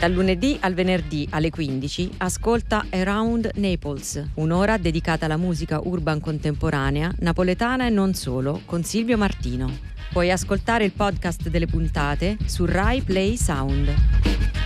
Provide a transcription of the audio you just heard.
Dal lunedì al venerdì alle 15 ascolta Around Naples, un'ora dedicata alla musica urban contemporanea, napoletana e non solo, con Silvio Martino. Puoi ascoltare il podcast delle puntate su Rai Play Sound.